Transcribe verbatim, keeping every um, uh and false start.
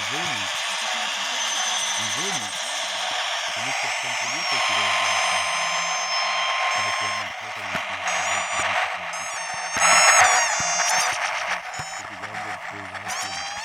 Wieso nicht? Wieso nicht? Du musst doch kontrolliert das wieder laufen.